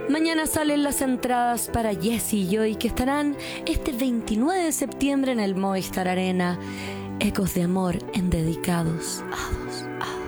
Mañana salen las entradas para Jesse y Joy, que estarán este 29 de septiembre en el Movistar Arena. Ecos de amor en dedicados. Ados.